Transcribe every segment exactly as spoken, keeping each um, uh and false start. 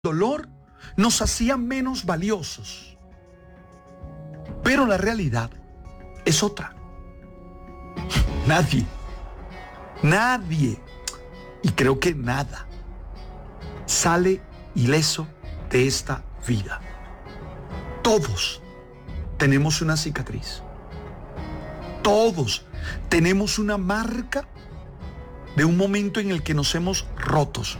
dolor nos hacía menos valiosos. Pero la realidad es otra. Nadie, nadie, y creo que nada, sale ileso de esta vida. Todos tenemos una cicatriz. Todos tenemos una marca de un momento en el que nos hemos rotos.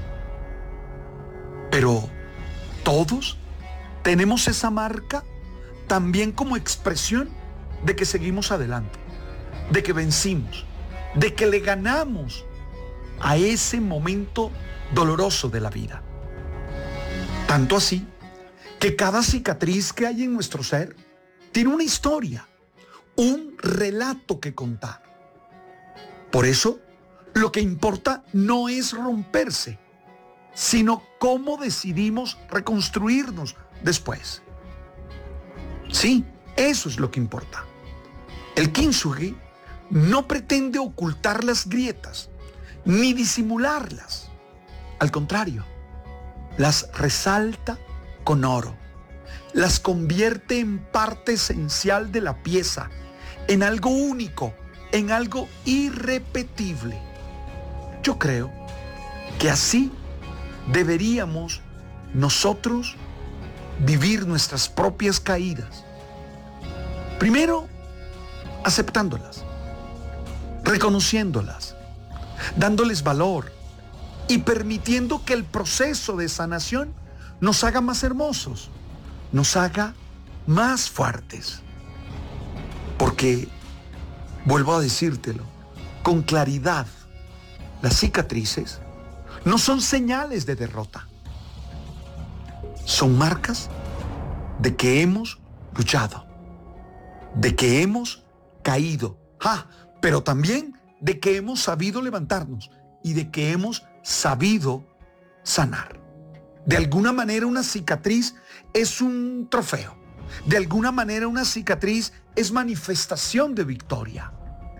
Pero todos tenemos esa marca también como expresión de que seguimos adelante, de que vencimos, de que le ganamos a ese momento doloroso de la vida. Tanto así que cada cicatriz que hay en nuestro ser tiene una historia, un relato que contar. Por eso, lo que importa no es romperse, sino cómo decidimos reconstruirnos después. Sí, eso es lo que importa. El Kintsugi no pretende ocultar las grietas, ni disimularlas. Al contrario, las resalta con oro, las convierte en parte esencial de la pieza, en algo único, en algo irrepetible. Yo creo que así deberíamos nosotros vivir nuestras propias caídas. Primero, aceptándolas, reconociéndolas, dándoles valor y permitiendo que el proceso de sanación nos haga más hermosos, nos haga más fuertes. Porque, vuelvo a decírtelo, con claridad, las cicatrices no son señales de derrota. Son marcas de que hemos luchado, de que hemos caído, ¡ja! Pero también de que hemos sabido levantarnos y de que hemos sabido sanar. De alguna manera una cicatriz es un trofeo. De alguna manera una cicatriz es manifestación de victoria.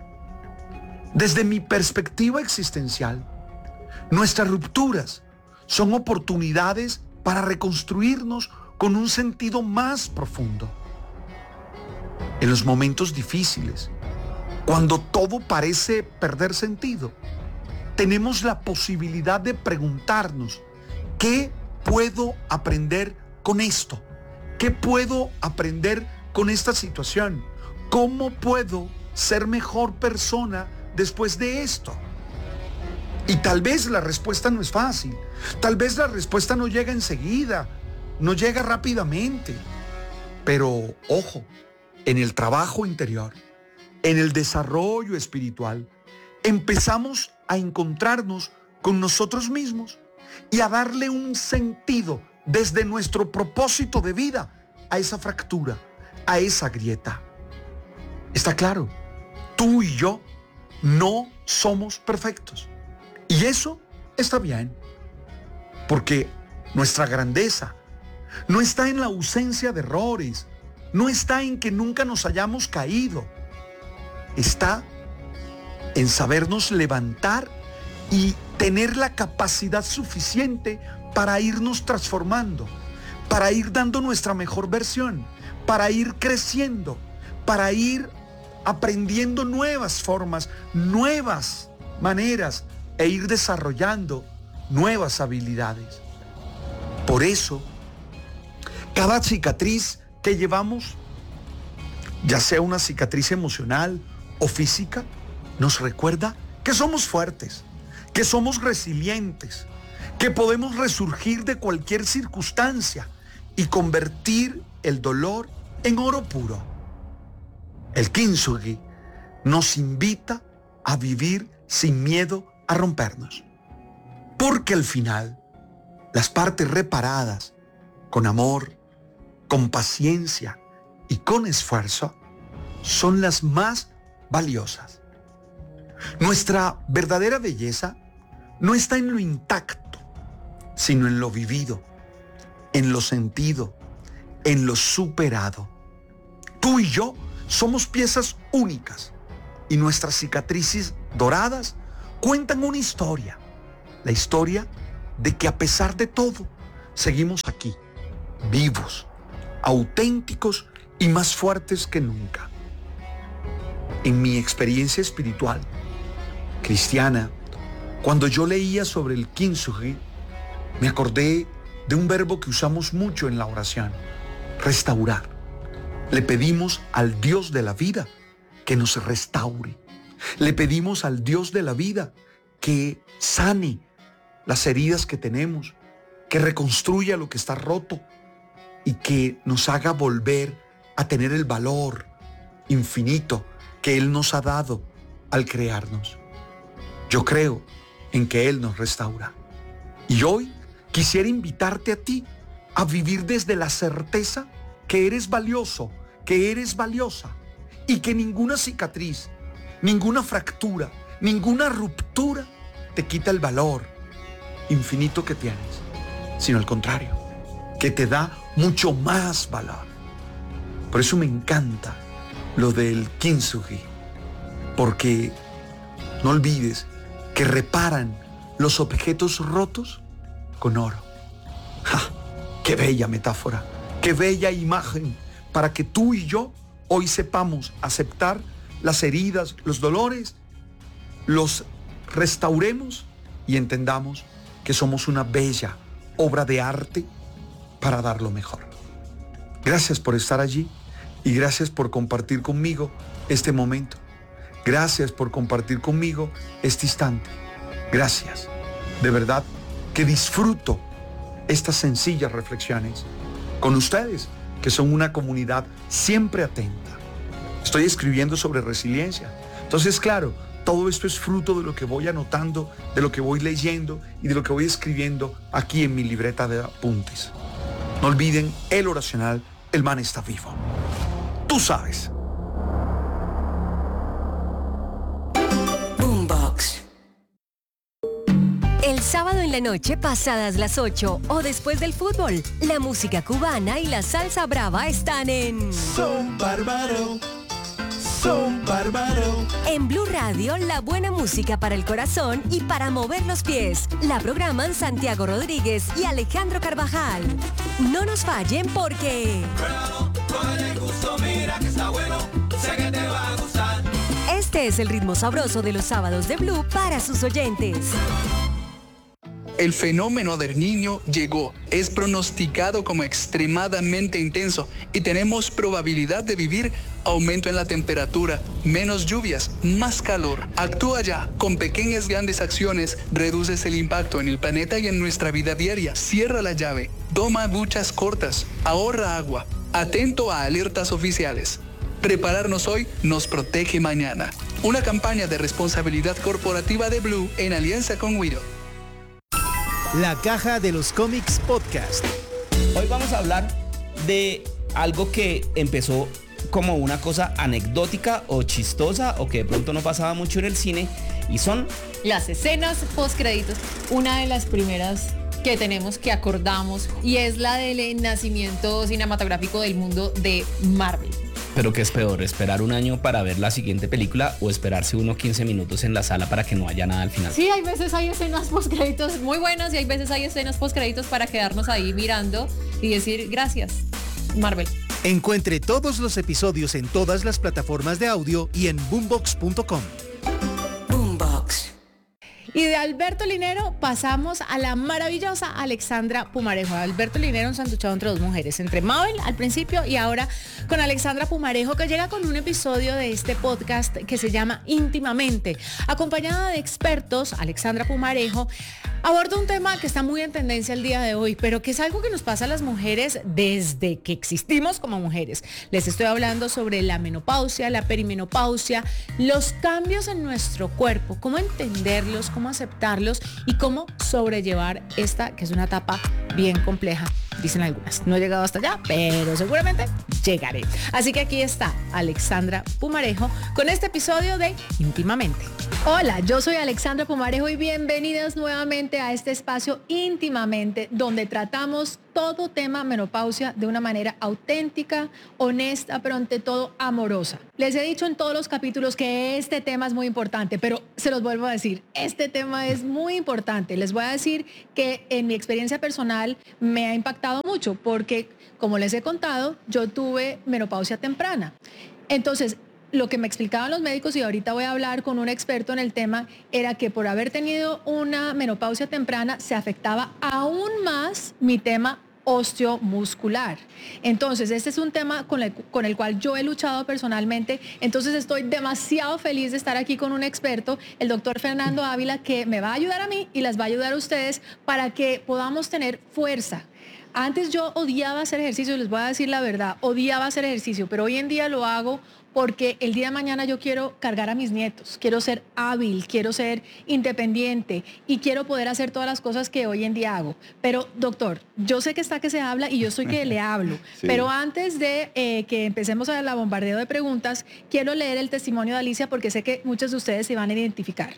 Desde mi perspectiva existencial, nuestras rupturas son oportunidades para reconstruirnos con un sentido más profundo. En los momentos difíciles, cuando todo parece perder sentido, tenemos la posibilidad de preguntarnos, ¿qué puedo aprender con esto? ¿Qué puedo aprender con esta situación? ¿Cómo puedo ser mejor persona después de esto? Y tal vez la respuesta no es fácil, tal vez la respuesta no llega enseguida, no llega rápidamente, pero ojo, en el trabajo interior, en el desarrollo espiritual, empezamos a encontrarnos con nosotros mismos y a darle un sentido desde nuestro propósito de vida a esa fractura, a esa grieta. Está claro, tú y yo no somos perfectos. Y eso está bien, porque nuestra grandeza no está en la ausencia de errores, no está en que nunca nos hayamos caído, está en sabernos levantar y tener la capacidad suficiente para irnos transformando, para ir dando nuestra mejor versión, para ir creciendo, para ir aprendiendo nuevas formas, nuevas maneras e ir desarrollando nuevas habilidades. Por eso, cada cicatriz que llevamos, ya sea una cicatriz emocional o física, nos recuerda que somos fuertes, que somos resilientes, que podemos resurgir de cualquier circunstancia y convertir el dolor en oro puro. El Kintsugi nos invita a vivir sin miedo a rompernos, porque al final, las partes reparadas, con amor, con paciencia y con esfuerzo, son las más valiosas. Nuestra verdadera belleza no está en lo intacto, sino en lo vivido, en lo sentido, en lo superado. Tú y yo somos piezas únicas y nuestras cicatrices doradas cuentan una historia, la historia de que a pesar de todo, seguimos aquí, vivos, auténticos y más fuertes que nunca. En mi experiencia espiritual, cristiana, cuando yo leía sobre el Kintsugi, me acordé de un verbo que usamos mucho en la oración: restaurar. Le pedimos al Dios de la vida que nos restaure. Le pedimos al Dios de la vida que sane las heridas que tenemos, que reconstruya lo que está roto y que nos haga volver a tener el valor infinito que Él nos ha dado al crearnos. Yo creo en que Él nos restaura. Y hoy quisiera invitarte a ti a vivir desde la certeza que eres valioso, que eres valiosa y que ninguna cicatriz, ninguna fractura, ninguna ruptura te quita el valor infinito que tienes, sino al contrario, que te da mucho más valor. Por eso me encanta lo del Kintsugi, porque no olvides que reparan los objetos rotos con oro. ¡Ja! ¡Qué bella metáfora! ¡Qué bella imagen! Para que tú y yo hoy sepamos aceptar las heridas, los dolores, los restauremos y entendamos que somos una bella obra de arte para dar lo mejor. Gracias por estar allí y gracias por compartir conmigo este momento. Gracias por compartir conmigo este instante. Gracias. De verdad que disfruto estas sencillas reflexiones con ustedes, que son una comunidad siempre atenta. Estoy escribiendo sobre resiliencia. Entonces, claro, todo esto es fruto de lo que voy anotando, de lo que voy leyendo y de lo que voy escribiendo aquí en mi libreta de apuntes. No olviden el oracional, el man está vivo. Tú sabes. Boombox. El sábado en la noche, pasadas las ocho o después del fútbol, la música cubana y la salsa brava están en Son Bárbaro. Son Bárbaro. En Blue Radio, la buena música para el corazón y para mover los pies. La programan Santiago Rodríguez y Alejandro Carvajal. No nos fallen porque... Este es el ritmo sabroso de los sábados de Blue para sus oyentes. El fenómeno del Niño llegó, es pronosticado como extremadamente intenso y tenemos probabilidad de vivir aumento en la temperatura, menos lluvias, más calor. Actúa ya, con pequeñas grandes acciones reduces el impacto en el planeta y en nuestra vida diaria. Cierra la llave, toma duchas cortas, ahorra agua, atento a alertas oficiales. Prepararnos hoy nos protege mañana. Una campaña de responsabilidad corporativa de Blue en alianza con Widow. La Caja de los Cómics Podcast. Hoy vamos a hablar de algo que empezó como una cosa anecdótica o chistosa o que de pronto no pasaba mucho en el cine, y son las escenas postcréditos. Una de las primeras que tenemos, que acordamos, y es la del nacimiento cinematográfico del mundo de Marvel. Pero ¿qué es peor? ¿Esperar un año para ver la siguiente película o esperarse uno quince minutos en la sala para que no haya nada al final? Sí, hay veces hay escenas postcréditos muy buenas y hay veces hay escenas postcréditos para quedarnos ahí mirando y decir gracias, Marvel. Encuentre todos los episodios en todas las plataformas de audio y en boombox punto com. Boombox. Y de Alberto Linero pasamos a la maravillosa Alexandra Pumarejo. Alberto Linero, un sanduchado entre dos mujeres, entre Mabel al principio y ahora con Alexandra Pumarejo, que llega con un episodio de este podcast que se llama Íntimamente. Acompañada de expertos, Alexandra Pumarejo aborda un tema que está muy en tendencia el día de hoy, pero que es algo que nos pasa a las mujeres desde que existimos como mujeres. Les estoy hablando sobre la menopausia, la perimenopausia, los cambios en nuestro cuerpo, cómo entenderlos, cómo aceptarlos y cómo sobrellevar esta, que es una etapa bien compleja, dicen algunas. No he llegado hasta allá, pero seguramente llegaré. Así que aquí está Alexandra Pumarejo con este episodio de Íntimamente. Hola, yo soy Alexandra Pumarejo y bienvenidas nuevamente a este espacio Íntimamente, donde tratamos todo tema menopausia de una manera auténtica, honesta, pero ante todo amorosa. Les he dicho en todos los capítulos que este tema es muy importante, pero se los vuelvo a decir, este tema es muy importante. Les voy a decir que en mi experiencia personal me ha impactado mucho porque, como les he contado, yo tuve menopausia temprana. Entonces, lo que me explicaban los médicos, y ahorita voy a hablar con un experto en el tema, era que por haber tenido una menopausia temprana se afectaba aún más mi tema osteomuscular. Entonces, este es un tema con el, con el cual yo he luchado personalmente. Entonces, estoy demasiado feliz de estar aquí con un experto, el doctor Fernando Ávila, que me va a ayudar a mí y las va a ayudar a ustedes para que podamos tener fuerza. Antes yo odiaba hacer ejercicio, les voy a decir la verdad, odiaba hacer ejercicio, pero hoy en día lo hago porque el día de mañana yo quiero cargar a mis nietos, quiero ser hábil, quiero ser independiente y quiero poder hacer todas las cosas que hoy en día hago. Pero, doctor, yo sé que está que se habla y yo soy que le hablo, sí. Pero antes de eh, que empecemos a la bombardeo de preguntas, quiero leer el testimonio de Alicia porque sé que muchos de ustedes se van a identificar.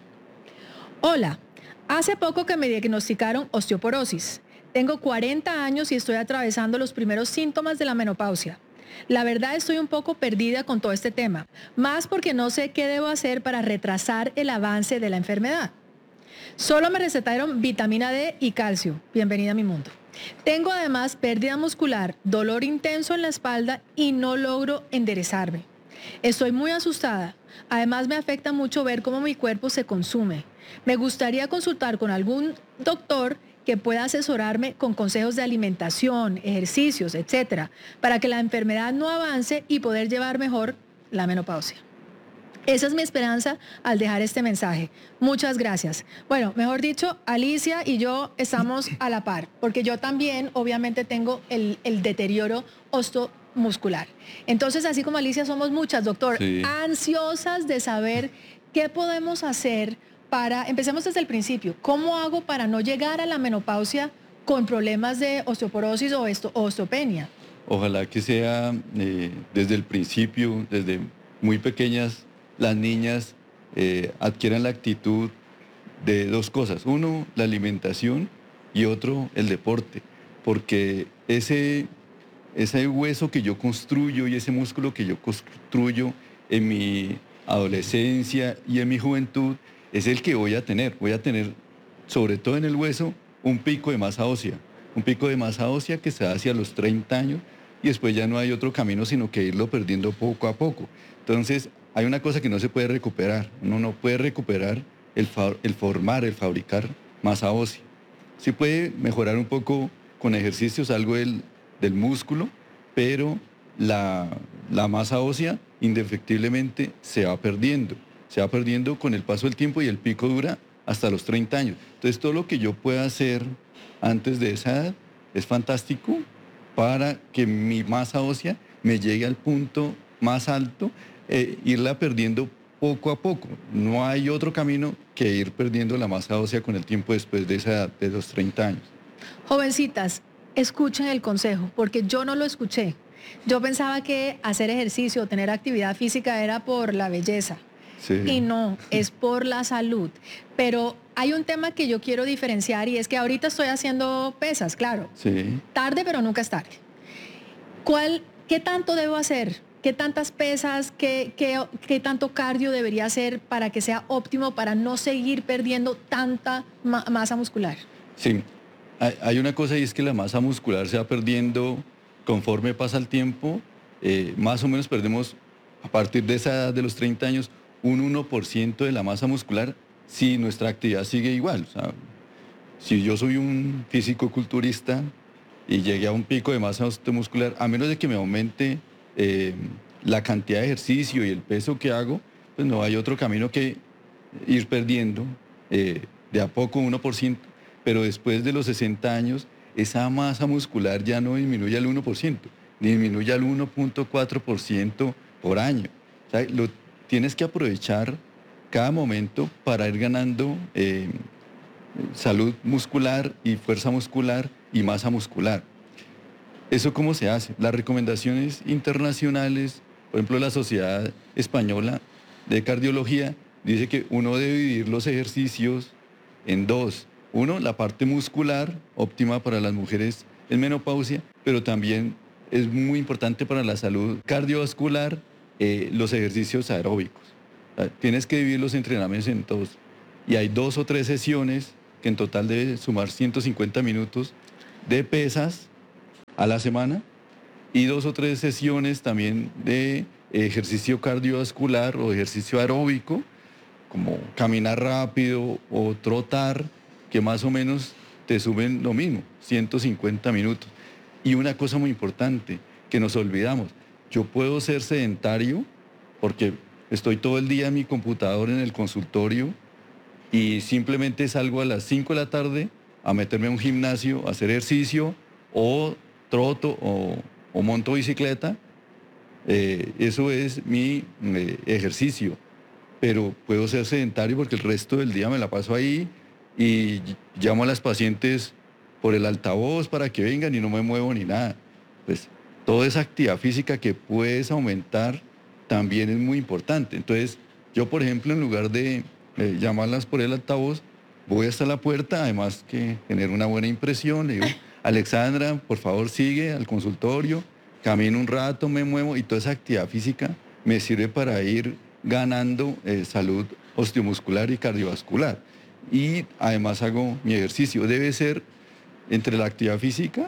Hola, hace poco que me diagnosticaron osteoporosis. Tengo cuarenta años y estoy atravesando los primeros síntomas de la menopausia. La verdad estoy un poco perdida con todo este tema, más porque no sé qué debo hacer para retrasar el avance de la enfermedad. Solo me recetaron vitamina D y calcio. Bienvenida a mi mundo. Tengo además pérdida muscular, dolor intenso en la espalda y no logro enderezarme. Estoy muy asustada. Además me afecta mucho ver cómo mi cuerpo se consume. Me gustaría consultar con algún doctor que pueda asesorarme con consejos de alimentación, ejercicios, etcétera, para que la enfermedad no avance y poder llevar mejor la menopausia. Esa es mi esperanza al dejar este mensaje. Muchas gracias. Bueno, mejor dicho, Alicia y yo estamos a la par, porque yo también obviamente tengo el, el deterioro osteomuscular. Entonces, así como Alicia, somos muchas, doctor, sí. Ansiosas de saber qué podemos hacer para, empecemos desde el principio, ¿cómo hago para no llegar a la menopausia con problemas de osteoporosis o esto, osteopenia? Ojalá que sea eh, desde el principio, desde muy pequeñas, las niñas eh, adquieran la actitud de dos cosas. Uno, la alimentación y otro, el deporte. Porque ese, ese hueso que yo construyo y ese músculo que yo construyo en mi adolescencia y en mi juventud es el que voy a tener. Voy a tener, sobre todo en el hueso, un pico de masa ósea. Un pico de masa ósea que se da hacia los treinta años y después ya no hay otro camino sino que irlo perdiendo poco a poco. Entonces, hay una cosa que no se puede recuperar. Uno no puede recuperar el, el formar, el fabricar masa ósea. Sí puede mejorar un poco con ejercicios, algo del, del músculo, pero la, la masa ósea indefectiblemente se va perdiendo. Se va perdiendo con el paso del tiempo y el pico dura hasta los treinta años. Entonces, todo lo que yo pueda hacer antes de esa edad es fantástico para que mi masa ósea me llegue al punto más alto, eh, irla perdiendo poco a poco. No hay otro camino que ir perdiendo la masa ósea con el tiempo después de esa edad, de los treinta años. Jovencitas, escuchen el consejo, porque yo no lo escuché. Yo pensaba que hacer ejercicio, tener actividad física era por la belleza. Sí. Y no, es por la salud. Pero hay un tema que yo quiero diferenciar y es que ahorita estoy haciendo pesas, claro. Sí. Tarde, pero nunca es tarde. ¿Cuál, qué tanto debo hacer? ¿Qué tantas pesas, qué, qué, qué tanto cardio debería hacer para que sea óptimo, para no seguir perdiendo tanta ma- masa muscular? Sí, hay, hay una cosa y es que la masa muscular se va perdiendo conforme pasa el tiempo. Eh, más o menos perdemos a partir de esa edad de los treinta años un uno por ciento de la masa muscular si nuestra actividad sigue igual. O sea, si yo soy un físico-culturista y llegué a un pico de masa muscular, a menos de que me aumente eh, la cantidad de ejercicio y el peso que hago, pues no hay otro camino que ir perdiendo eh, de a poco uno por ciento, pero después de los sesenta años, esa masa muscular ya no disminuye al uno por ciento, disminuye al uno punto cuatro por ciento por año. O sea, lo tienes que aprovechar cada momento para ir ganando eh, salud muscular y fuerza muscular y masa muscular. ¿Eso cómo se hace? Las recomendaciones internacionales, por ejemplo, la Sociedad Española de Cardiología dice que uno debe dividir los ejercicios en dos. Uno, la parte muscular, óptima para las mujeres en menopausia, pero también es muy importante para la salud cardiovascular, eh, los ejercicios aeróbicos. O sea, tienes que dividir los entrenamientos en dos. Y hay dos o tres sesiones que en total debe sumar ciento cincuenta minutos de pesas a la semana y dos o tres sesiones también de ejercicio cardiovascular o ejercicio aeróbico, como caminar rápido o trotar, que más o menos te suben lo mismo, ciento cincuenta minutos. Y una cosa muy importante, que nos olvidamos, yo puedo ser sedentario porque estoy todo el día en mi computador en el consultorio y simplemente salgo a las cinco de la tarde a meterme a un gimnasio, a hacer ejercicio o troto o, o monto bicicleta. Eh, eso es mi eh, ejercicio, pero puedo ser sedentario porque el resto del día me la paso ahí y llamo a las pacientes por el altavoz para que vengan y no me muevo ni nada. Pues toda esa actividad física que puedes aumentar también es muy importante. Entonces, yo por ejemplo, en lugar de eh, llamarlas por el altavoz, voy hasta la puerta, además que genera una buena impresión, le digo, Alexandra, por favor sigue al consultorio, camino un rato, me muevo y toda esa actividad física me sirve para ir ganando eh, salud osteomuscular y cardiovascular. Y además hago mi ejercicio. Debe ser entre la actividad física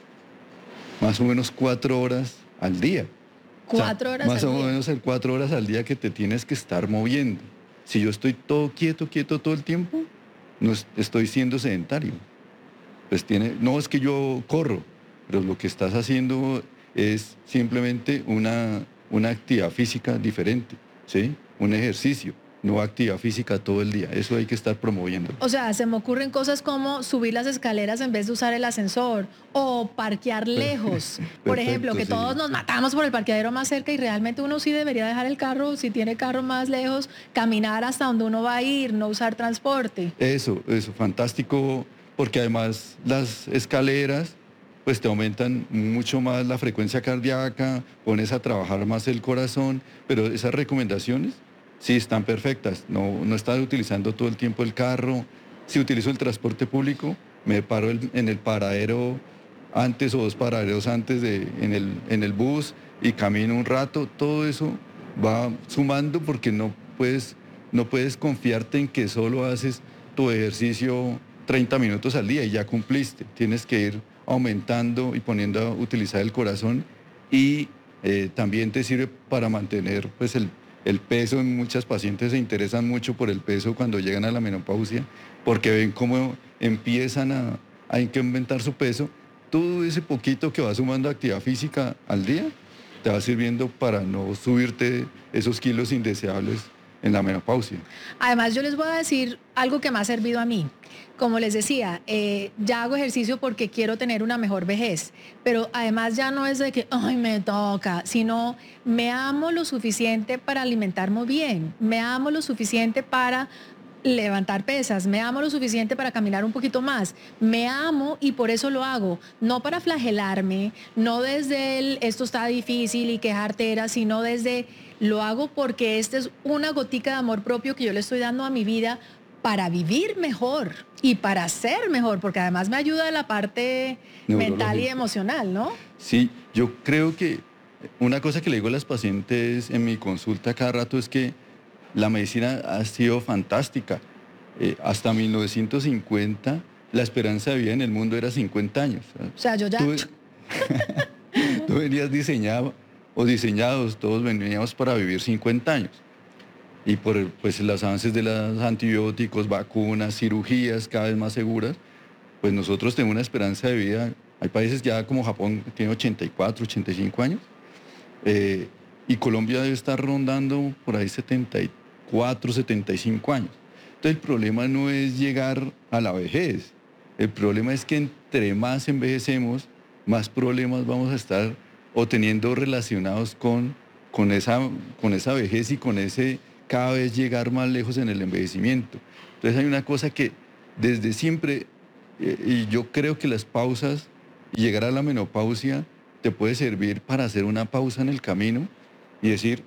más o menos cuatro horas al día. Cuatro o sea, horas más al o día. menos el cuatro horas al día que te tienes que estar moviendo. Si yo estoy todo quieto, quieto todo el tiempo, no es- estoy siendo sedentario. Pues tiene, no es que yo corro, pero lo que estás haciendo es simplemente una, una actividad física diferente, ¿sí? Un ejercicio, no actividad física todo el día. Eso hay que estar promoviendo. O sea, se me ocurren cosas como subir las escaleras en vez de usar el ascensor o parquear lejos. Por Perfecto, ejemplo, que sí. todos nos matamos por el parqueadero más cerca y realmente uno sí debería dejar el carro, si tiene carro más lejos, caminar hasta donde uno va a ir, no usar transporte. Eso, eso, fantástico, porque además las escaleras pues te aumentan mucho más la frecuencia cardíaca, pones a trabajar más el corazón, pero esas recomendaciones sí están perfectas. No, no estás utilizando todo el tiempo el carro. Si utilizo el transporte público, me paro el- en el paradero antes o dos paraderos antes de, en el, en el bus y camino un rato. Todo eso va sumando porque no puedes, no puedes confiarte en que solo haces tu ejercicio treinta minutos al día y ya cumpliste. Tienes que ir aumentando y poniendo a utilizar el corazón y eh, también te sirve para mantener pues, el, el peso. Muchas pacientes se interesan mucho por el peso cuando llegan a la menopausia porque ven cómo empiezan a, a incrementar su peso. Todo ese poquito que va sumando actividad física al día te va sirviendo para no subirte esos kilos indeseables en la menopausia. Además, yo les voy a decir algo que me ha servido a mí. Como les decía, eh, ya hago ejercicio porque quiero tener una mejor vejez, pero además ya no es de que, ay, me toca, sino me amo lo suficiente para alimentarme bien, me amo lo suficiente para levantar pesas, me amo lo suficiente para caminar un poquito más, me amo y por eso lo hago, no para flagelarme, no desde el esto está difícil y quejarte era, sino desde lo hago porque esta es una gotica de amor propio que yo le estoy dando a mi vida para vivir mejor y para ser mejor, porque además me ayuda en la parte mental y Neurológico. emocional, ¿no? Sí, yo creo que una cosa que le digo a las pacientes en mi consulta cada rato es que la medicina ha sido fantástica. Eh, hasta mil novecientos cincuenta la esperanza de vida en el mundo era cincuenta años. O sea, yo ya... Tú, tú venías diseñado o diseñados, todos veníamos para vivir cincuenta años. Y por pues, los avances de los antibióticos, vacunas, cirugías cada vez más seguras, pues nosotros tenemos una esperanza de vida. Hay países ya como Japón que tiene ochenta y cuatro, ochenta y cinco años. Eh, y Colombia debe estar rondando por ahí setenta y cuatro, setenta y cinco años. Entonces el problema no es llegar a la vejez. El problema es que entre más envejecemos, más problemas vamos a estar o teniendo relacionados con, con, esa, con esa vejez y con ese cada vez llegar más lejos en el envejecimiento. Entonces hay una cosa que desde siempre, eh, y yo creo que las pausas Y llegar a la menopausia te puede servir para hacer una pausa en el camino y decir,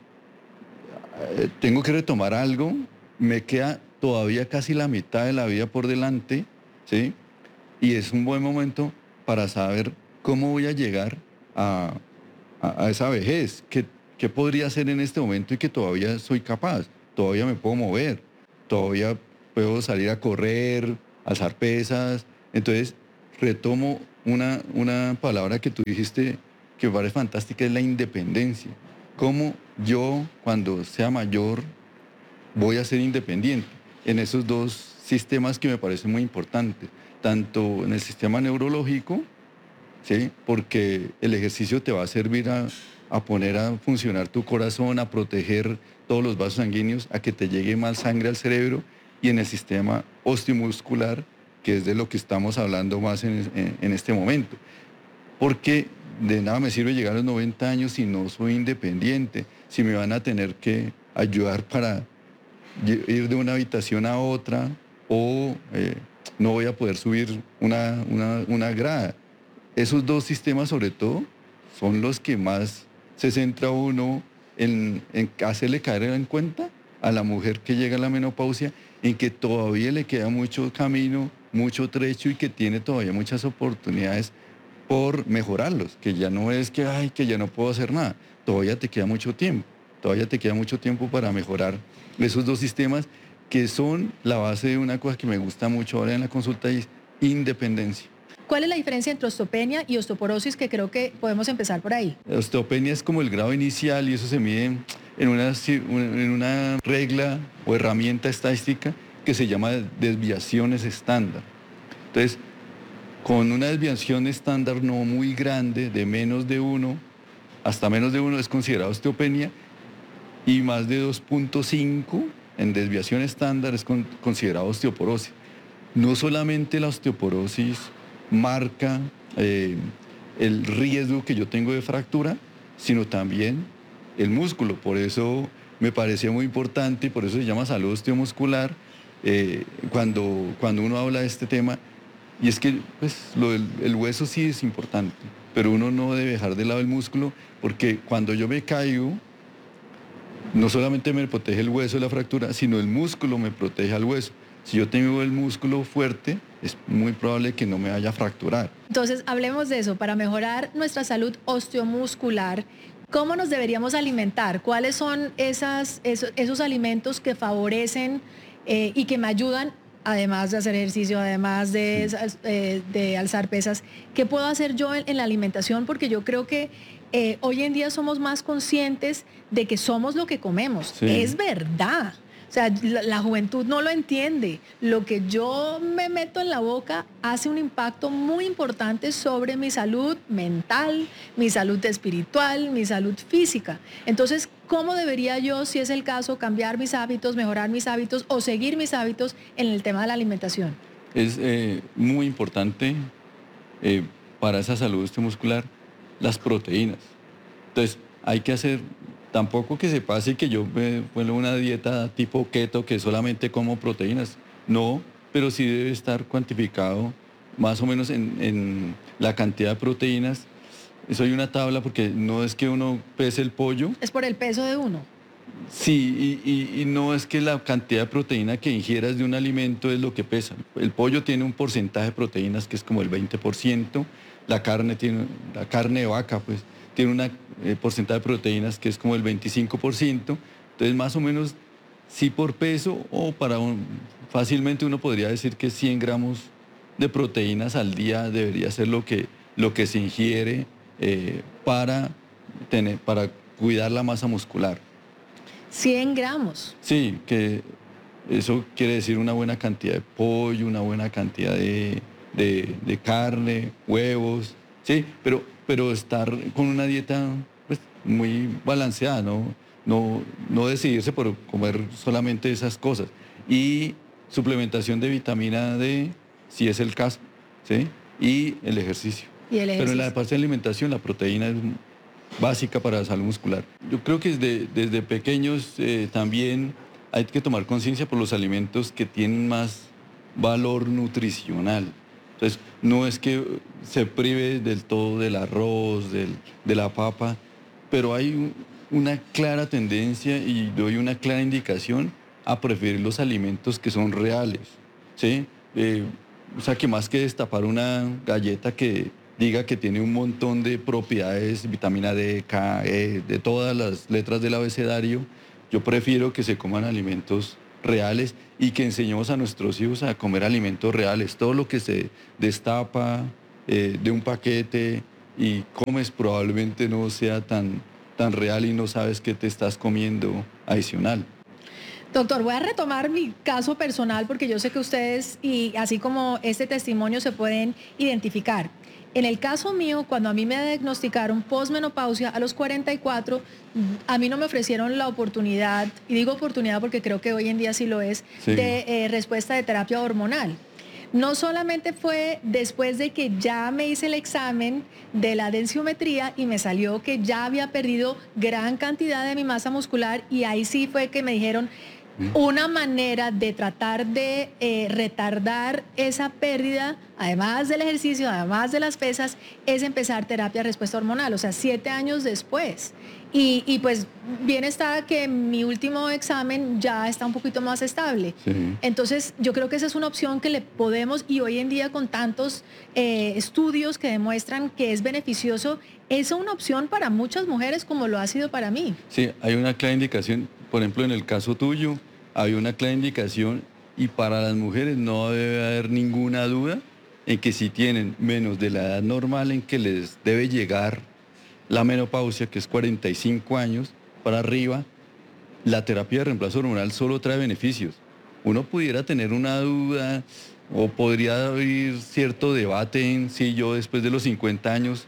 eh, tengo que retomar algo, me queda todavía casi la mitad de la vida por delante, ¿sí? Y es un buen momento para saber cómo voy a llegar a, a, a esa vejez, qué, qué podría hacer en este momento y que todavía soy capaz, todavía me puedo mover, todavía puedo salir a correr, alzar pesas. Entonces retomo una, una palabra que tú dijiste que me parece fantástica, es la independencia. Cómo yo, cuando sea mayor, voy a ser independiente en esos dos sistemas que me parecen muy importantes, tanto en el sistema neurológico, ¿sí? Porque el ejercicio te va a servir a, a poner a funcionar tu corazón, a proteger todos los vasos sanguíneos, a que te llegue más sangre al cerebro, y en el sistema osteomuscular, que es de lo que estamos hablando más en, en, en este momento. Porque de nada me sirve llegar a los noventa años si no soy independiente, si me van a tener que ayudar para ir de una habitación a otra, o eh, no voy a poder subir una, una, una grada. Esos dos sistemas, sobre todo, son los que más se centra uno en, en hacerle caer en cuenta a la mujer que llega a la menopausia, en que todavía le queda mucho camino, mucho trecho, y que tiene todavía muchas oportunidades por mejorarlos, que ya no es que, ay, que ya no puedo hacer nada, todavía te queda mucho tiempo, todavía te queda mucho tiempo para mejorar esos dos sistemas, que son la base de una cosa que me gusta mucho ahora en la consulta, y es independencia. ¿Cuál es la diferencia entre osteopenia y osteoporosis, que creo que podemos empezar por ahí? La osteopenia es como el grado inicial, y eso se mide en una, en una regla o herramienta estadística que se llama desviaciones estándar. Entonces, con una desviación estándar no muy grande, de menos de uno, hasta menos de uno es considerado osteopenia, y más de dos punto cinco en desviación estándar es con, considerado osteoporosis. No solamente la osteoporosis marca eh, el riesgo que yo tengo de fractura, sino también el músculo. Por eso me parecía muy importante, y por eso se llama salud osteomuscular, eh, cuando, cuando uno habla de este tema. Y es que pues, lo del, el hueso sí es importante, pero uno no debe dejar de lado el músculo, porque cuando yo me caigo, no solamente me protege el hueso de la fractura, sino el músculo me protege al hueso. Si yo tengo el músculo fuerte, es muy probable que no me vaya a fracturar. Entonces, hablemos de eso. Para mejorar nuestra salud osteomuscular, ¿cómo nos deberíamos alimentar? ¿Cuáles son esas, esos, esos alimentos que favorecen eh, y que me ayudan, además de hacer ejercicio, además de, sí. eh, de alzar pesas? ¿Qué puedo hacer yo en, en la alimentación? Porque yo creo que eh, hoy en día somos más conscientes de que somos lo que comemos. Sí. Es verdad. O sea, la, la juventud no lo entiende. Lo que yo me meto en la boca hace un impacto muy importante sobre mi salud mental, mi salud espiritual, mi salud física. Entonces, ¿cómo debería yo, si es el caso, cambiar mis hábitos, mejorar mis hábitos o seguir mis hábitos en el tema de la alimentación? Es eh, muy importante eh, para esa salud osteomuscular las proteínas. Entonces, hay que hacer... Tampoco que se pase que yo me vuelva una dieta tipo keto, que solamente como proteínas. No, pero sí debe estar cuantificado más o menos en, en la cantidad de proteínas. Eso hay una tabla, porque no es que uno pese el pollo. Es por el peso de uno. Sí, y, y, y no es que la cantidad de proteína que ingieras de un alimento es lo que pesa. El pollo tiene un porcentaje de proteínas que es como el veinte por ciento. La carne tiene, la carne de vaca, pues, tiene un eh, porcentaje de proteínas que es como el veinticinco por ciento. Entonces, más o menos, sí por peso, o para un, fácilmente uno podría decir que cien gramos de proteínas al día debería ser lo que, lo que se ingiere eh, para, tener, para cuidar la masa muscular. cien gramos. Sí, que eso quiere decir una buena cantidad de pollo, una buena cantidad de, de, de carne, huevos, sí, pero... pero estar con una dieta pues, muy balanceada, ¿no? No, no decidirse por comer solamente esas cosas. Y suplementación de vitamina D, si es el caso, ¿sí? Y el ejercicio. ¿Y el ejercicio? Pero en la parte de alimentación, la proteína es básica para la salud muscular. Yo creo que desde, desde pequeños eh, también hay que tomar conciencia por los alimentos que tienen más valor nutricional. Entonces, no es que se prive del todo del arroz, del, de la papa, pero hay un, una clara tendencia y doy una clara indicación a preferir los alimentos que son reales, ¿sí? Eh, o sea, que más que destapar una galleta que diga que tiene un montón de propiedades, vitamina D, K, E, de todas las letras del abecedario, yo prefiero que se coman alimentos reales y que enseñemos a nuestros hijos a comer alimentos reales. Todo lo que se destapa eh, de un paquete y comes probablemente no sea tan, tan real y no sabes qué te estás comiendo adicional. Doctor, voy a retomar mi caso personal porque yo sé que ustedes, y así como este testimonio, se pueden identificar. En el caso mío, cuando a mí me diagnosticaron posmenopausia a los cuarenta y cuatro, a mí no me ofrecieron la oportunidad, y digo oportunidad porque creo que hoy en día sí lo es, sí. de eh, respuesta de terapia hormonal. No solamente fue después de que ya me hice el examen de la densitometría y me salió que ya había perdido gran cantidad de mi masa muscular, y ahí sí fue que me dijeron, una manera de tratar de eh, retardar esa pérdida, además del ejercicio, además de las pesas, es empezar terapia de respuesta hormonal, o sea, siete años después. Y, y pues bien está que mi último examen ya está un poquito más estable. Sí. Entonces, yo creo que esa es una opción que le podemos, y hoy en día con tantos eh, estudios que demuestran que es beneficioso, es una opción para muchas mujeres como lo ha sido para mí. Sí, hay una clara indicación. Por ejemplo, en el caso tuyo, hay una clara indicación, y para las mujeres no debe haber ninguna duda en que si tienen menos de la edad normal en que les debe llegar la menopausia, que es cuarenta y cinco años para arriba, la terapia de reemplazo hormonal solo trae beneficios. Uno pudiera tener una duda o podría haber cierto debate en si yo después de los cincuenta años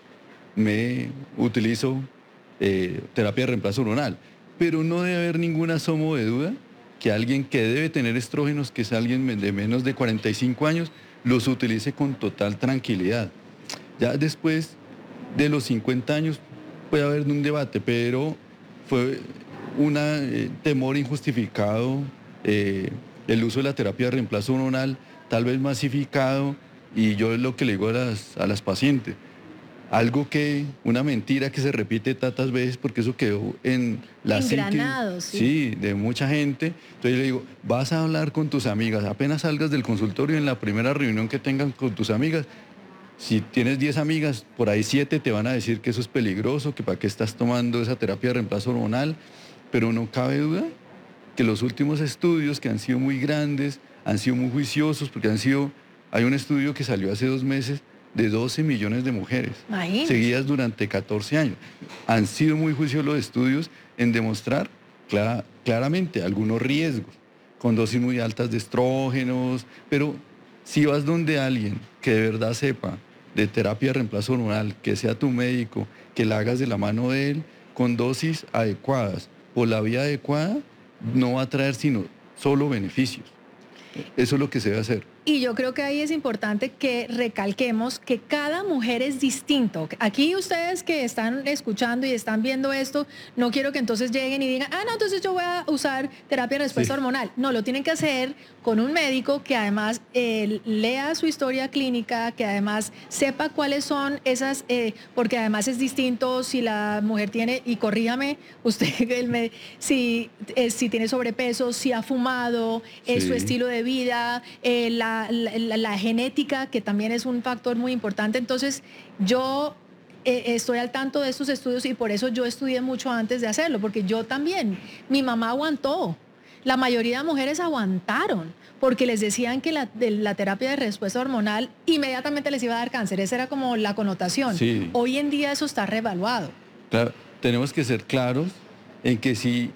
me utilizo eh, terapia de reemplazo hormonal. Pero no debe haber ningún asomo de duda que alguien que debe tener estrógenos, que es alguien de menos de cuarenta y cinco años, los utilice con total tranquilidad. Ya después de los cincuenta años puede haber un debate, pero fue un eh, temor injustificado eh, el uso de la terapia de reemplazo hormonal, tal vez masificado, y yo es lo que le digo a las, a las pacientes. Algo que, una mentira que se repite tantas veces porque eso quedó en la psique, sí. sí, de mucha gente. Entonces yo le digo, vas a hablar con tus amigas, apenas salgas del consultorio, en la primera reunión que tengan con tus amigas, si tienes diez amigas, por ahí siete te van a decir que eso es peligroso, que para qué estás tomando esa terapia de reemplazo hormonal, pero no cabe duda que los últimos estudios, que han sido muy grandes, han sido muy juiciosos, porque han sido, hay un estudio que salió hace dos meses, de doce millones de mujeres, Ahí. seguidas durante catorce años. Han sido muy juiciosos los estudios en demostrar clara, claramente algunos riesgos, con dosis muy altas de estrógenos, pero si vas donde alguien que de verdad sepa de terapia de reemplazo hormonal, que sea tu médico, que la hagas de la mano de él, con dosis adecuadas, por la vía adecuada, no va a traer sino solo beneficios. Eso es lo que se debe hacer. Y yo creo que ahí es importante que recalquemos que cada mujer es distinto. Aquí ustedes que están escuchando y están viendo esto, no quiero que entonces lleguen y digan, ah, no, entonces yo voy a usar terapia de respuesta sí. hormonal. No, lo tienen que hacer con un médico que además eh, lea su historia clínica, que además sepa cuáles son esas, eh, porque además es distinto si la mujer tiene, y corríjame usted, el me, si, eh, si tiene sobrepeso, si ha fumado, eh, sí. su estilo de vida, eh, la La, la, la genética, que también es un factor muy importante. Entonces yo eh, estoy al tanto de estos estudios, y por eso yo estudié mucho antes de hacerlo, porque yo también, mi mamá aguantó, la mayoría de mujeres aguantaron porque les decían que la, de, la terapia de respuesta hormonal inmediatamente les iba a dar cáncer. Esa era como la connotación. Sí. Hoy en día eso está revaluado. Claro, tenemos que ser claros en que si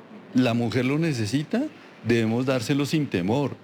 la mujer lo necesita, debemos dárselo sin temor.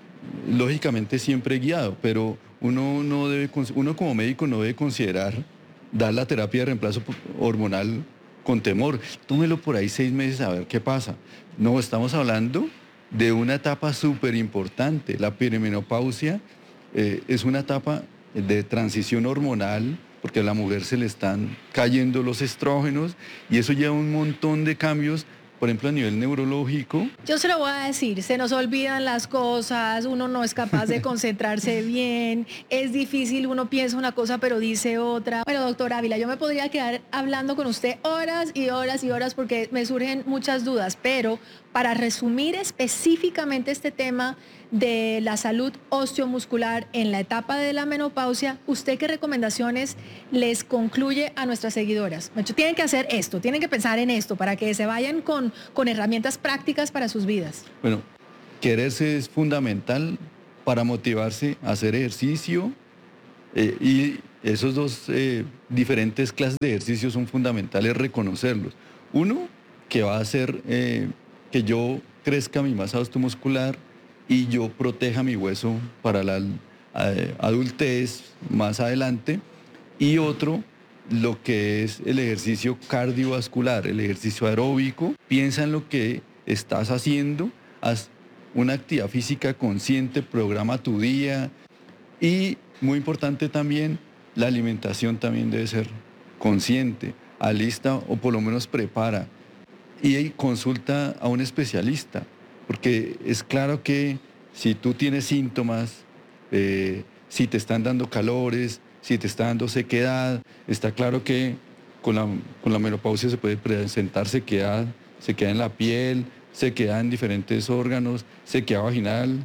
Lógicamente siempre guiado, pero uno no debe, uno como médico no debe considerar dar la terapia de reemplazo hormonal con temor. Tómelo por ahí seis meses a ver qué pasa. No, estamos hablando de una etapa súper importante. La perimenopausia eh, es una etapa de transición hormonal, porque a la mujer se le están cayendo los estrógenos, y eso lleva un montón de cambios por ejemplo, a nivel neurológico. Yo se lo voy a decir, se nos olvidan las cosas, uno no es capaz de concentrarse bien, es difícil, uno piensa una cosa pero dice otra. Bueno, doctor Ávila, yo me podría quedar hablando con usted horas y horas y horas porque me surgen muchas dudas, pero para resumir específicamente este tema de la salud osteomuscular en la etapa de la menopausia, ¿usted qué recomendaciones les concluye a nuestras seguidoras? Tienen que hacer esto, tienen que pensar en esto para que se vayan con, con herramientas prácticas para sus vidas. Bueno, quererse es fundamental para motivarse a hacer ejercicio eh, y esos dos eh, diferentes clases de ejercicios son fundamentales reconocerlos. Uno, que va a hacer eh, que yo crezca mi masa osteomuscular y yo proteja mi hueso para la eh, adultez más adelante. Y otro, lo que es el ejercicio cardiovascular, el ejercicio aeróbico. Piensa en lo que estás haciendo, haz una actividad física consciente, programa tu día. Y muy importante también, la alimentación también debe ser consciente, alista o por lo menos prepara. Y consulta a un especialista. Porque es claro que si tú tienes síntomas, eh, si te están dando calores, si te está dando sequedad, está claro que con la, con la menopausia se puede presentar sequedad, sequedad en la piel, sequedad en diferentes órganos, sequedad vaginal.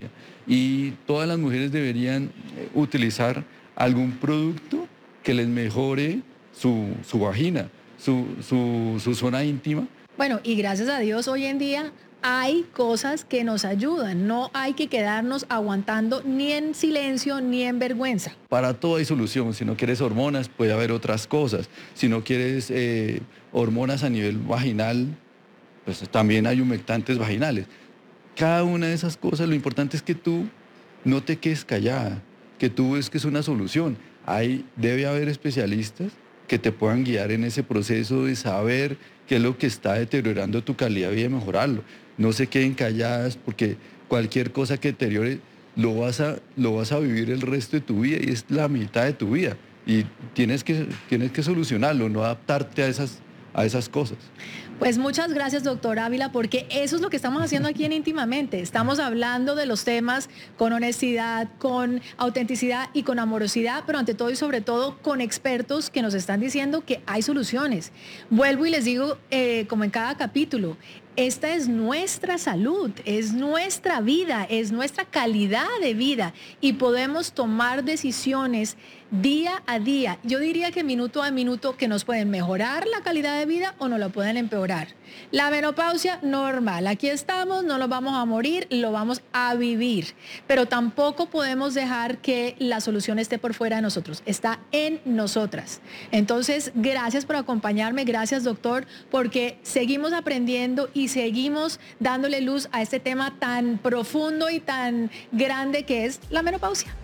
Y todas las mujeres deberían utilizar algún producto que les mejore su, su vagina, su, su, su zona íntima. Bueno, y gracias a Dios hoy en día hay cosas que nos ayudan, no hay que quedarnos aguantando ni en silencio ni en vergüenza. Para todo hay solución, si no quieres hormonas puede haber otras cosas, si no quieres eh, hormonas a nivel vaginal, pues también hay humectantes vaginales. Cada una de esas cosas, lo importante es que tú no te quedes callada, que tú busques una solución. Hay, debe haber especialistas que te puedan guiar en ese proceso de saber qué es lo que está deteriorando tu calidad de vida y mejorarlo. No se queden calladas porque cualquier cosa que deteriore lo vas a, lo vas a vivir el resto de tu vida y es la mitad de tu vida. Y tienes que, tienes que solucionarlo, no adaptarte a esas, a esas cosas. Pues muchas gracias, doctor Ávila, porque eso es lo que estamos haciendo aquí en Íntimamente. Estamos hablando de los temas con honestidad, con autenticidad y con amorosidad, pero ante todo y sobre todo con expertos que nos están diciendo que hay soluciones. Vuelvo y les digo, eh, como en cada capítulo, esta es nuestra salud, es nuestra vida, es nuestra calidad de vida y podemos tomar decisiones día a día. Yo diría que minuto a minuto que nos pueden mejorar la calidad de vida o nos la pueden empeorar. La menopausia normal, aquí estamos, no nos vamos a morir, lo vamos a vivir, pero tampoco podemos dejar que la solución esté por fuera de nosotros, está en nosotras. Entonces, gracias por acompañarme, gracias doctor, porque seguimos aprendiendo y seguimos dándole luz a este tema tan profundo y tan grande que es la menopausia.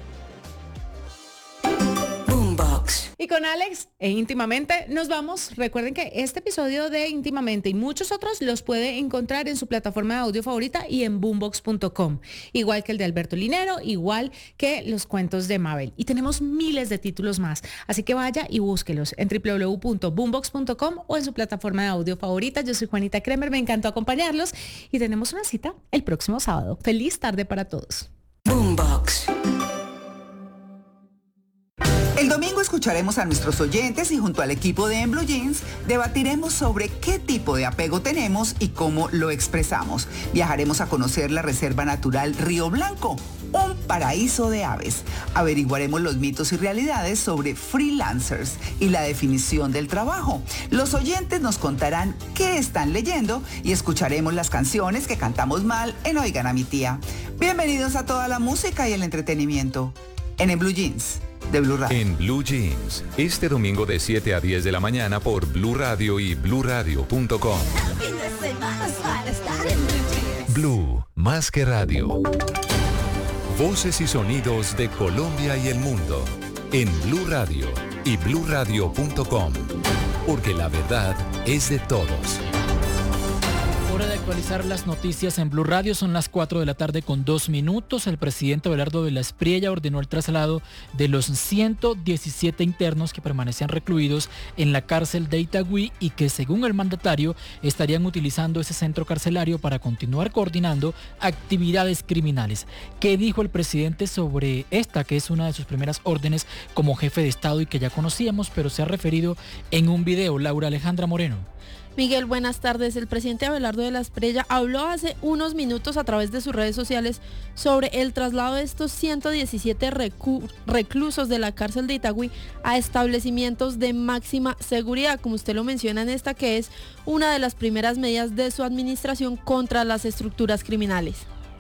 Y con Alex e Íntimamente nos vamos. Recuerden que este episodio de Íntimamente y muchos otros los puede encontrar en su plataforma de audio favorita y en boombox punto com. Igual que el de Alberto Linero, igual que los cuentos de Mabel. Y tenemos miles de títulos más. Así que vaya y búsquelos en doble u doble u doble u punto boombox punto com o en su plataforma de audio favorita. Yo soy Juanita Kremer, me encantó acompañarlos y tenemos una cita el próximo sábado. Feliz tarde para todos. Boombox. El domingo escucharemos a nuestros oyentes y junto al equipo de En Blue Jeans debatiremos sobre qué tipo de apego tenemos y cómo lo expresamos. Viajaremos a conocer la Reserva Natural Río Blanco, un paraíso de aves. Averiguaremos los mitos y realidades sobre freelancers y la definición del trabajo. Los oyentes nos contarán qué están leyendo y escucharemos las canciones que cantamos mal en Oigan a mi tía. Bienvenidos a toda la música y el entretenimiento en En Blue Jeans de Blue Radio. En Blue Jeans, este domingo de siete a diez de la mañana por Blue Radio y blue radio punto com. Blue, más que radio. Voces y sonidos de Colombia y el mundo en Blue Radio y blue radio punto com, porque la verdad es de todos. Hora de actualizar las noticias en Blue Radio. Son las cuatro de la tarde con dos minutos. El presidente Abelardo de la Espriella ordenó el traslado de los ciento diecisiete internos que permanecían recluidos en la cárcel de Itagüí y que, según el mandatario, estarían utilizando ese centro carcelario para continuar coordinando actividades criminales. ¿Qué dijo el presidente sobre esta, que es una de sus primeras órdenes como jefe de Estado y que ya conocíamos, pero se ha referido en un video? Laura Alejandra Moreno. Miguel, buenas tardes. El presidente Abelardo de la Espriella habló hace unos minutos a través de sus redes sociales sobre el traslado de estos ciento diecisiete recu- reclusos de la cárcel de Itagüí a establecimientos de máxima seguridad, como usted lo menciona en esta, que es una de las primeras medidas de su administración contra las estructuras criminales.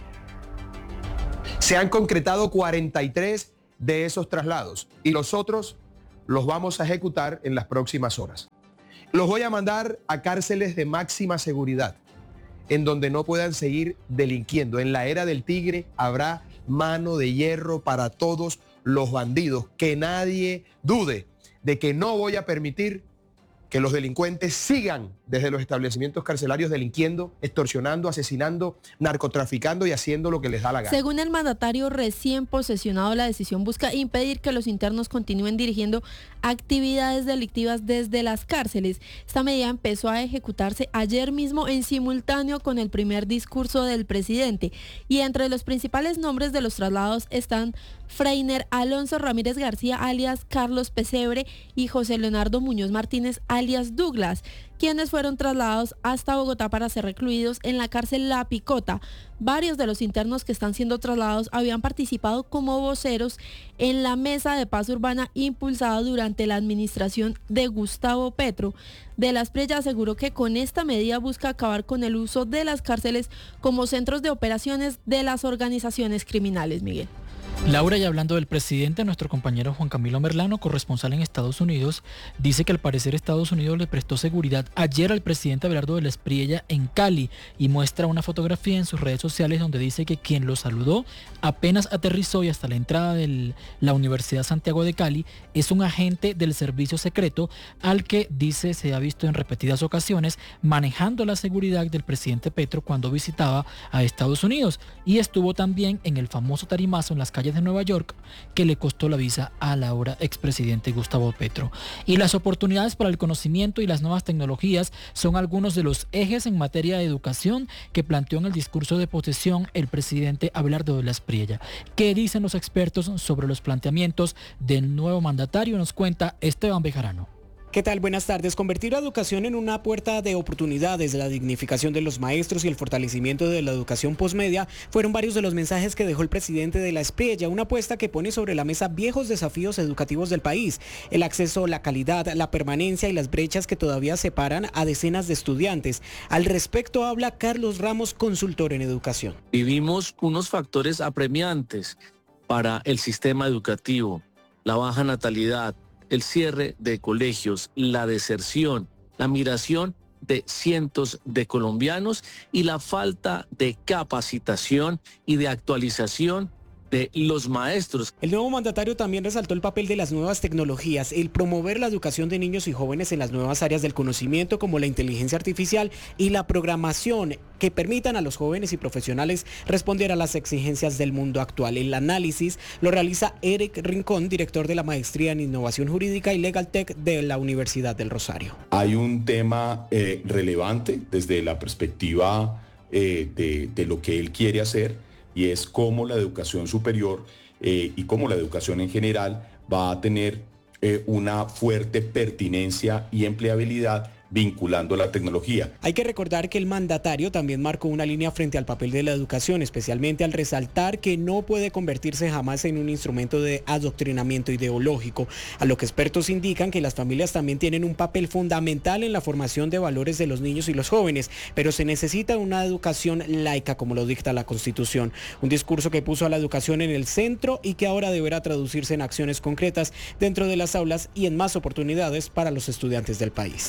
Se han concretado cuarenta y tres de esos traslados y los otros los vamos a ejecutar en las próximas horas. Los voy a mandar a cárceles de máxima seguridad, en donde no puedan seguir delinquiendo. En la era del tigre habrá mano de hierro para todos los bandidos. Que nadie dude de que no voy a permitir que los delincuentes sigan desde los establecimientos carcelarios delinquiendo, extorsionando, asesinando, narcotraficando y haciendo lo que les da la gana. Según el mandatario recién posesionado, la decisión busca impedir que los internos continúen dirigiendo actividades delictivas desde las cárceles. Esta medida empezó a ejecutarse ayer mismo en simultáneo con el primer discurso del presidente. Y entre los principales nombres de los traslados están Freiner Alonso Ramírez García, alias Carlos Pesebre, y José Leonardo Muñoz Martínez, alias Douglas, quienes fueron trasladados hasta Bogotá para ser recluidos en la cárcel La Picota. Varios de los internos que están siendo trasladados habían participado como voceros en la mesa de paz urbana impulsada durante la administración de Gustavo Petro. De la Espriella aseguró que con esta medida busca acabar con el uso de las cárceles como centros de operaciones de las organizaciones criminales. Miguel. Laura, y hablando del presidente, nuestro compañero Juan Camilo Merlano, corresponsal en Estados Unidos, dice que al parecer Estados Unidos le prestó seguridad ayer al presidente Abelardo de la Espriella en Cali y muestra una fotografía en sus redes sociales donde dice que quien lo saludó apenas aterrizó y hasta la entrada de la Universidad Santiago de Cali es un agente del servicio secreto al que dice se ha visto en repetidas ocasiones manejando la seguridad del presidente Petro cuando visitaba a Estados Unidos, y estuvo también en el famoso tarimazo en las calles de Nueva York que le costó la visa al ahora expresidente Gustavo Petro. Y las oportunidades para el conocimiento y las nuevas tecnologías son algunos de los ejes en materia de educación que planteó en el discurso de posesión el presidente Abelardo de la Espriella. ¿Qué dicen los expertos sobre los planteamientos del nuevo mandatario? Nos cuenta Esteban Bejarano. ¿Qué tal? Buenas tardes. Convertir la educación en una puerta de oportunidades, la dignificación de los maestros y el fortalecimiento de la educación posmedia fueron varios de los mensajes que dejó el presidente de la Espriella, una apuesta que pone sobre la mesa viejos desafíos educativos del país: el acceso, la calidad, la permanencia y las brechas que todavía separan a decenas de estudiantes. Al respecto habla Carlos Ramos, consultor en educación. Vivimos unos factores apremiantes para el sistema educativo: la baja natalidad, el cierre de colegios, la deserción, la migración de cientos de colombianos y la falta de capacitación y de actualización de los maestros. El nuevo mandatario también resaltó el papel de las nuevas tecnologías, el promover la educación de niños y jóvenes en las nuevas áreas del conocimiento como la inteligencia artificial y la programación, que permitan a los jóvenes y profesionales responder a las exigencias del mundo actual. El análisis lo realiza Eric Rincón, director de la Maestría en Innovación Jurídica y Legal Tech de la Universidad del Rosario. Hay un tema eh, relevante desde la perspectiva eh, de, de lo que él quiere hacer, y es cómo la educación superior eh, y cómo la educación en general va a tener eh, una fuerte pertinencia y empleabilidad vinculando la tecnología. Hay que recordar que el mandatario también marcó una línea frente al papel de la educación, especialmente al resaltar que no puede convertirse jamás en un instrumento de adoctrinamiento ideológico, a lo que expertos indican que las familias también tienen un papel fundamental en la formación de valores de los niños y los jóvenes, pero se necesita una educación laica como lo dicta la Constitución. Un discurso que puso a la educación en el centro y que ahora deberá traducirse en acciones concretas dentro de las aulas y en más oportunidades para los estudiantes del país.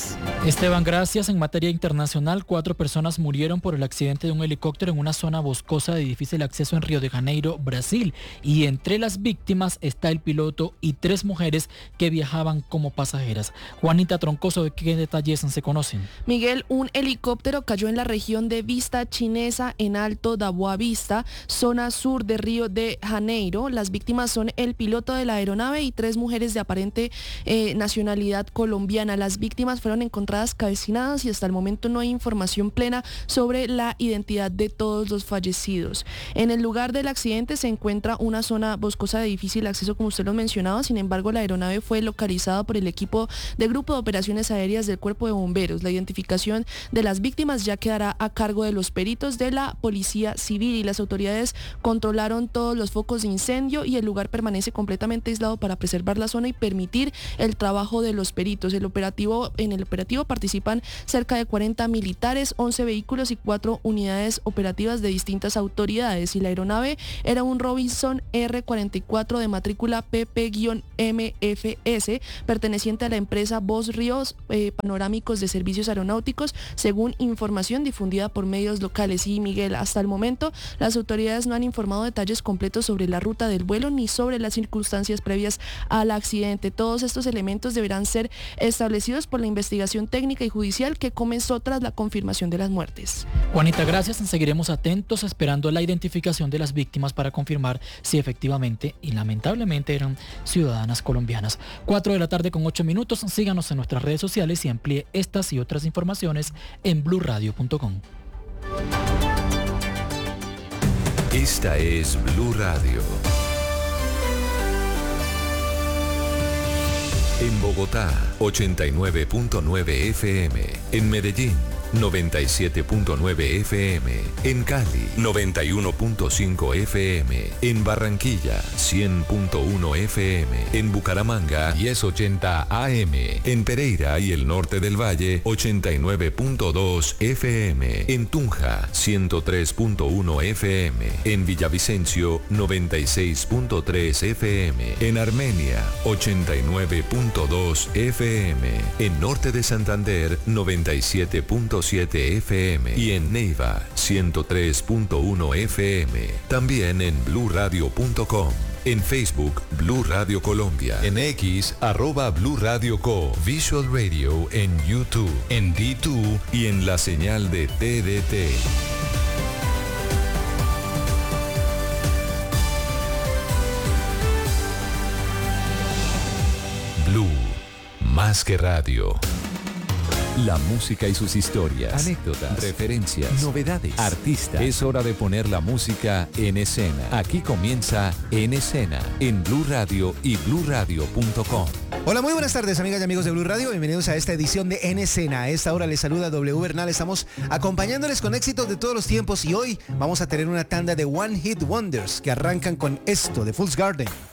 Esteban, gracias. En materia internacional, cuatro personas murieron por el accidente de un helicóptero en una zona boscosa de difícil acceso en Río de Janeiro, Brasil. Y entre las víctimas está el piloto y tres mujeres que viajaban como pasajeras. Juanita Troncoso, ¿de qué detalles se conocen? Miguel, un helicóptero cayó en la región de Vista Chinesa, en Alto da Boa Vista, zona sur de Río de Janeiro. Las víctimas son el piloto de la aeronave y tres mujeres de aparente eh, nacionalidad colombiana. Las víctimas fueron encontradas calcinadas y hasta el momento no hay información plena sobre la identidad de todos los fallecidos. En el lugar del accidente se encuentra una zona boscosa de difícil acceso, como usted lo mencionaba. Sin embargo, la aeronave fue localizada por el equipo de Grupo de Operaciones Aéreas del Cuerpo de Bomberos. La identificación de las víctimas ya quedará a cargo de los peritos de la Policía Civil, y las autoridades controlaron todos los focos de incendio y el lugar permanece completamente aislado para preservar la zona y permitir el trabajo de los peritos. El operativo, en el operativo participan cerca de cuarenta militares, once vehículos y cuatro unidades operativas de distintas autoridades, y la aeronave era un Robinson R cuarenta y cuatro de matrícula P P M F S, perteneciente a la empresa Voz Ríos eh, Panorámicos de Servicios Aeronáuticos, según información difundida por medios locales. Y Miguel, hasta el momento las autoridades no han informado detalles completos sobre la ruta del vuelo ni sobre las circunstancias previas al accidente. Todos estos elementos deberán ser establecidos por la investigación técnica y judicial que comenzó tras la confirmación de las muertes. Juanita, gracias. Seguiremos atentos esperando la identificación de las víctimas para confirmar si efectivamente y lamentablemente eran ciudadanas colombianas. cuatro de la tarde con ocho minutos. Síganos en nuestras redes sociales y amplíe estas y otras informaciones en blue radio punto com. Esta es Blue Radio. En Bogotá, ochenta y nueve punto nueve F M. En Medellín, noventa y siete punto nueve F M. En Cali, noventa y uno punto cinco F M. En Barranquilla, cien punto uno F M. En Bucaramanga, diez ochenta A M. En Pereira y el norte del Valle, ochenta y nueve punto dos F M. En Tunja, ciento tres punto uno F M. En Villavicencio, noventa y seis punto tres F M. En Armenia, ochenta y nueve punto dos F M. En Norte de Santander, noventa y siete punto siete F M. Y en Neiva, ciento tres punto uno F M. También en blue radio punto com. En Facebook, Blue Radio Colombia. En X, arroba Blue Radio Co. Visual Radio en YouTube, en D dos y en la señal de T D T. Blue, más que radio. La música y sus historias, anécdotas, referencias, novedades, artistas. Es hora de poner la música en escena. Aquí comienza En Escena, en Blue Radio y blue radio punto com. Hola, muy buenas tardes, amigas y amigos de Blue Radio. Bienvenidos a esta edición de En Escena. A esta hora les saluda W Bernal. Estamos acompañándoles con éxitos de todos los tiempos y hoy vamos a tener una tanda de One Hit Wonders que arrancan con esto de Fool's Garden.